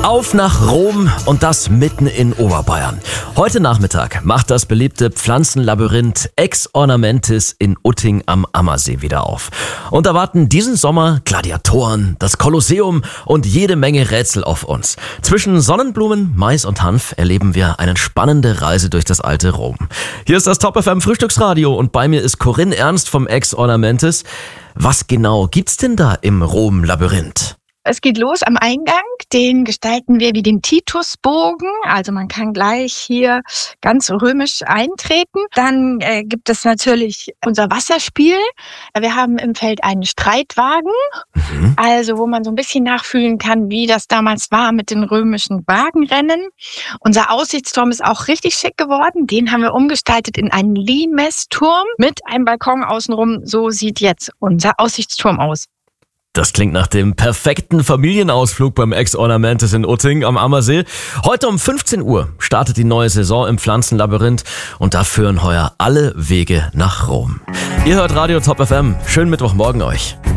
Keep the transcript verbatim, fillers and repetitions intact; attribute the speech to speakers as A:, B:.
A: Auf nach Rom und das mitten in Oberbayern. Heute Nachmittag macht das beliebte Pflanzenlabyrinth Ex Ornamentis in Utting am Ammersee wieder auf. Und erwarten diesen Sommer Gladiatoren, das Kolosseum und jede Menge Rätsel auf uns. Zwischen Sonnenblumen, Mais und Hanf erleben wir eine spannende Reise durch das alte Rom. Hier ist das Top F M Frühstücksradio und bei mir ist Corinne Ernst vom Ex Ornamentis. Was genau gibt's denn da im Rom-Labyrinth?
B: Es geht los am Eingang, den gestalten wir wie den Titusbogen, also man kann gleich hier ganz römisch eintreten. Dann äh, gibt es natürlich unser Wasserspiel. Wir haben im Feld einen Streitwagen, mhm. also wo man so ein bisschen nachfühlen kann, wie das damals war mit den römischen Wagenrennen. Unser Aussichtsturm ist auch richtig schick geworden, den haben wir umgestaltet in einen Limesturm mit einem Balkon außenrum. So sieht jetzt unser Aussichtsturm aus.
A: Das klingt nach dem perfekten Familienausflug beim Ex Ornamentis in Utting am Ammersee. Heute um fünfzehn Uhr startet die neue Saison im Pflanzenlabyrinth und da führen heuer alle Wege nach Rom. Ihr hört Radio Top F M. Schönen Mittwochmorgen euch.